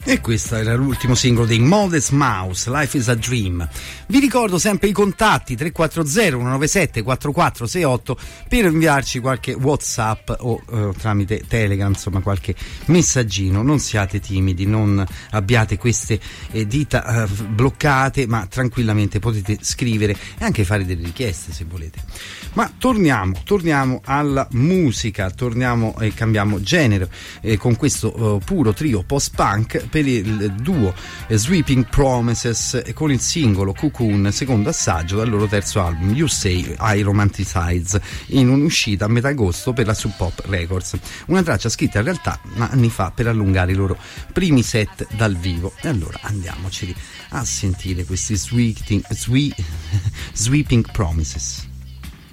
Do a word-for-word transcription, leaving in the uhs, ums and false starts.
E questo era l'ultimo singolo dei Modest Mouse, Life is a Dream. Vi ricordo sempre i contatti tre quattro zero uno nove sette quattro quattro sei otto per inviarci qualche WhatsApp o eh, tramite Telegram, insomma qualche messaggino. Non siate timidi, non abbiate queste eh, dita eh, bloccate, ma tranquillamente potete scrivere e anche fare delle richieste se volete. Ma torniamo, torniamo alla musica, torniamo e cambiamo genere eh, con questo eh, puro trio post-punk per il duo eh, Sweeping Promises eh, con il singolo Cocoon, secondo assaggio dal loro terzo album You Say I Romanticize, in un'uscita a metà agosto per la Sub Pop Records, una traccia scritta in realtà anni fa per allungare i loro primi set dal vivo. E allora andiamoceli a sentire questi sweeping, sweep, Sweeping Promises.